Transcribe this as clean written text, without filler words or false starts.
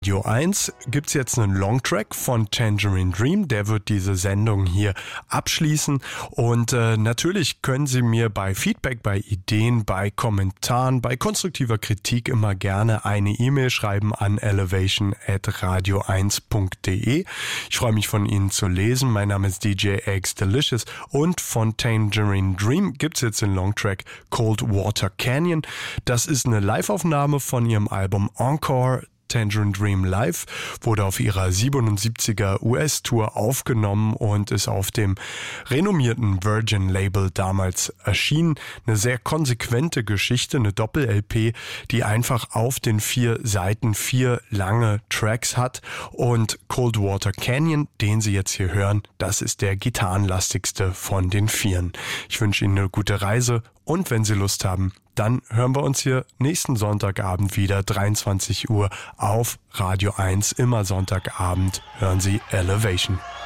Radio 1 gibt's jetzt einen Longtrack von Tangerine Dream, der wird diese Sendung hier abschließen und natürlich können Sie mir bei Feedback, bei Ideen, bei Kommentaren, bei konstruktiver Kritik immer gerne eine E-Mail schreiben an elevation@radio1.de. Ich freue mich von Ihnen zu lesen. Mein Name ist DJ Eggs Delicious und von Tangerine Dream gibt's jetzt den Longtrack Cold Water Canyon. Das ist eine Live-Aufnahme von ihrem Album Encore. Tangerine Dream Live wurde auf ihrer 77er US-Tour aufgenommen und ist auf dem renommierten Virgin-Label damals erschienen. Eine sehr konsequente Geschichte, eine Doppel-LP, die einfach auf den 4 Seiten 4 lange Tracks hat. Und Cold Water Canyon, den Sie jetzt hier hören, das ist der gitarrenlastigste von den 4. Ich wünsche Ihnen eine gute Reise und wenn Sie Lust haben, dann hören wir uns hier nächsten Sonntagabend wieder, 23 Uhr auf Radio 1. Immer Sonntagabend hören Sie Elevation.